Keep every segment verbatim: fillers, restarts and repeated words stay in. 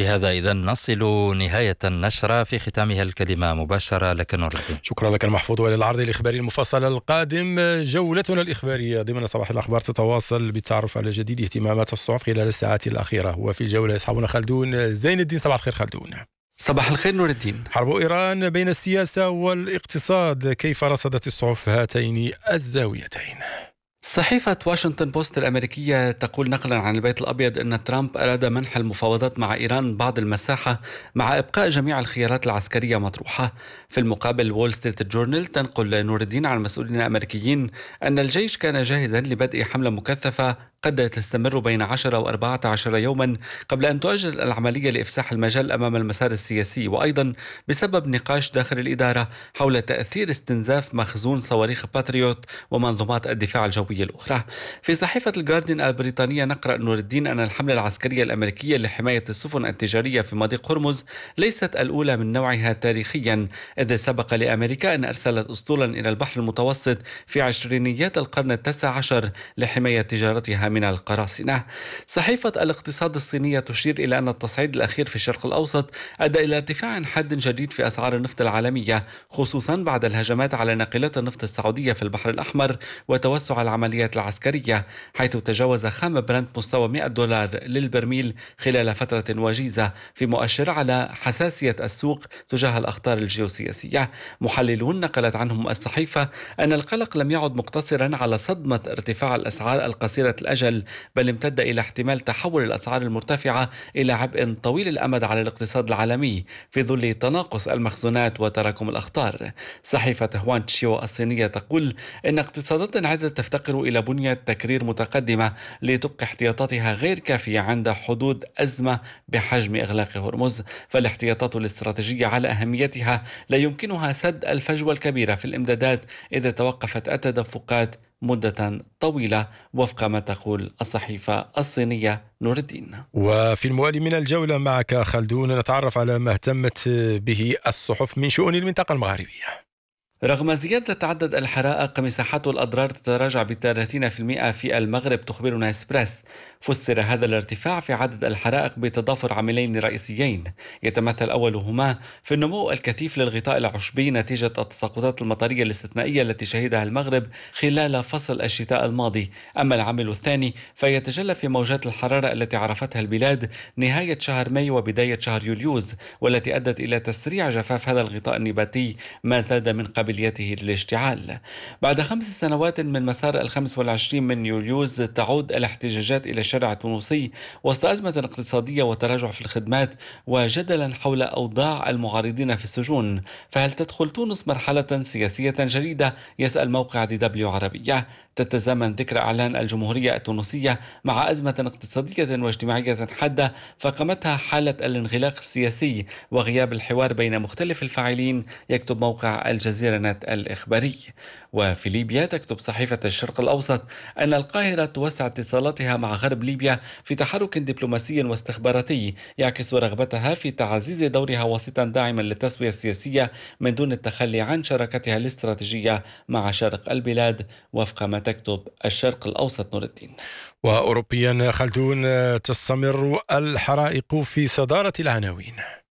وبهذا إذن نصل نهاية النشرة، في ختامها الكلمة مباشرة لك نور الدين. شكرا لك المحفوظ. وإلى العرض الإخباري المفصل القادم. جولتنا الإخبارية ضمن صباح الأخبار تتواصل بالتعرف على جديد اهتمامات الصحف خلال الساعات الأخيرة، وفي الجولة يصحبنا خلدون زين الدين. صباح الخير خلدون. صباح الخير نور الدين. حرب إيران بين السياسة والاقتصاد، كيف رصدت الصحف هاتين الزاويتين؟ صحيفة واشنطن بوست الأمريكية تقول نقلا عن البيت الأبيض أن ترامب أراد منح المفاوضات مع إيران بعض المساحة مع إبقاء جميع الخيارات العسكرية مطروحة. في المقابل وول ستريت جورنال تنقل نور الدين عن مسؤولين أمريكيين أن الجيش كان جاهزا لبدء حملة مكثفة قد تستمر بين عشرة وأربعة عشر يوما قبل أن تؤجل العملية لإفساح المجال أمام المسار السياسي، وأيضا بسبب نقاش داخل الإدارة حول تأثير استنزاف مخزون صواريخ باتريوت ومنظومات الدفاع الجوي الأخرى. في صحيفة الجارديان البريطانية نقرأ نور الدين أن الحملة العسكرية الأمريكية لحماية السفن التجارية في مضيق هرمز ليست الأولى من نوعها تاريخيا، إذ سبق لأمريكا أن أرسلت أسطولا إلى البحر المتوسط في عشرينيات القرن التاسع عشر لحماية تجارتها من القراصنة. صحيفة الاقتصاد الصينية تشير إلى أن التصعيد الأخير في الشرق الأوسط أدى إلى ارتفاع حاد جديد في أسعار النفط العالمية، خصوصا بعد الهجمات على ناقلات النفط السعودية في البحر الأحمر وتوسع العمليات العسكرية، حيث تجاوز خام برنت مستوى مئة دولار للبرميل خلال فترة وجيزة، في مؤشر على حساسية السوق تجاه الأخطار الجيوسياسية. محللون نقلت عنهم الصحيفة أن القلق لم يعد مقتصرا على صدمة ارتفاع الأسعار القصيرة الأجل، بل امتد إلى احتمال تحول الأسعار المرتفعة إلى عبء طويل الأمد على الاقتصاد العالمي في ظل تناقص المخزونات وتراكم الأخطار. صحيفة هوان تشيو الصينية تقول إن اقتصادات عدة تفتقر إلى بنية تكرير متقدمة لتبقي احتياطاتها غير كافية عند حدود أزمة بحجم إغلاق هرمز، فالاحتياطات الاستراتيجية على أهميتها لا يمكنها سد الفجوة الكبيرة في الإمدادات إذا توقفت التدفقات مدة طويلة، وفق ما تقول الصحيفة الصينية نور الدين. وفي الموالي من الجولة معك خلدون نتعرف على ما اهتمت به الصحف من شؤون المنطقة المغاربية. رغم زيادة عدد الحرائق، مساحات الأضرار تتراجع ب ثلاثين بالمئة في المغرب، تخبرنا إسبريس. فسر هذا الارتفاع في عدد الحرائق بتضافر عاملين رئيسيين، يتمثل أولهما في النمو الكثيف للغطاء العشبي نتيجة التساقطات المطرية الاستثنائية التي شهدها المغرب خلال فصل الشتاء الماضي. أما العامل الثاني فيتجلى في موجات الحرارة التي عرفتها البلاد نهاية شهر ماي وبداية شهر يوليوز، والتي أدت إلى تسريع جفاف هذا الغطاء النباتي، ما زاد من قابليته للاشتعال. بعد خمس سنوات من مسار الخامس والعشرين من يوليوز تعود الاحتجاجات إلى الشارع التونسي وسط أزمة اقتصادية وتراجع في الخدمات وجدلا حول أوضاع المعارضين في السجون. فهل تدخل تونس مرحلة سياسية جديدة؟ يسأل موقع دي دبليو عربية. تتزامن ذكرى إعلان الجمهورية التونسية مع أزمة اقتصادية واجتماعية حادة فقمتها حالة الانغلاق السياسي وغياب الحوار بين مختلف الفاعلين، يكتب موقع الجزيرة نت الإخباري. وفي ليبيا تكتب صحيفة الشرق الأوسط أن القاهرة توسع اتصالاتها مع غرب ليبيا في تحرك دبلوماسي واستخباراتي يعكس رغبتها في تعزيز دورها وسيطا داعما للتسوية السياسية من دون التخلي عن شراكتها الاستراتيجية مع شرق البلاد، وفق ما تكتب الشرق الأوسط نور الدين. وأوروبيا خلدون، تستمر الحرائق في صدارة العناوين.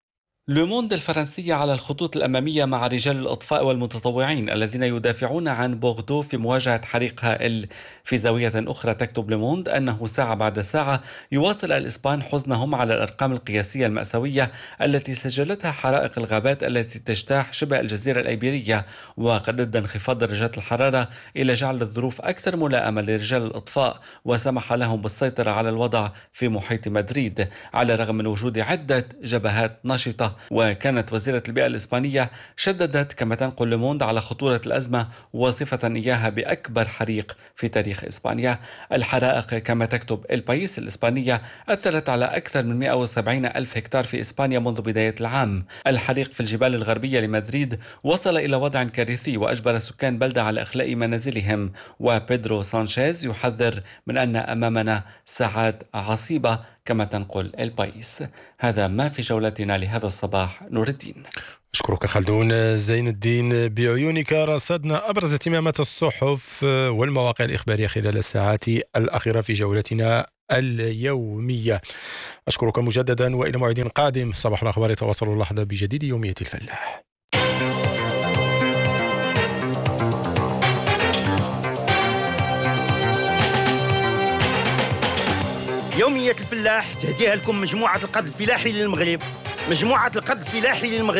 لوموند الفرنسية على الخطوط الأمامية مع رجال الإطفاء والمتطوعين الذين يدافعون عن بوغدو في مواجهة حريق هائل. في زاوية أخرى تكتب لوموند أنه ساعة بعد ساعة يواصل الإسبان حزنهم على الأرقام القياسية المأساوية التي سجلتها حرائق الغابات التي تجتاح شبه الجزيرة الأيبيرية، وقد أدى انخفاض درجات الحرارة إلى جعل الظروف أكثر ملائمة لرجال الإطفاء وسمح لهم بالسيطرة على الوضع في محيط مدريد على الرغم من وجود عدة جبهات نشطة. وكانت وزيرة البيئة الإسبانية شددت كما تنقل لوموند على خطورة الأزمة وصفة إياها بأكبر حريق في تاريخ إسبانيا. الحرائق كما تكتب البايس الإسبانية أثرت على أكثر من مئة وسبعين ألف هكتار في إسبانيا منذ بداية العام. الحريق في الجبال الغربية لمدريد وصل إلى وضع كارثي وأجبر سكان بلدة على إخلاء منازلهم، وبيدرو سانشيز يحذر من أن أمامنا ساعات عصيبة كما تنقل البايس. هذا ما في جولتنا لهذا الصباح نور الدين. أشكرك خلدون زين الدين. بعيونك رصدنا أبرز اهتمامات الصحف والمواقع الإخبارية خلال الساعات الأخيرة في جولتنا اليومية. أشكرك مجددا وإلى موعد قادم. صباح الأخبار يتواصل اللحظة بجديد يومية الفلاح. يومية الفلاح تهديها لكم مجموعة القد الفلاحي للمغرب. مجموعة القد الفلاحي للمغرب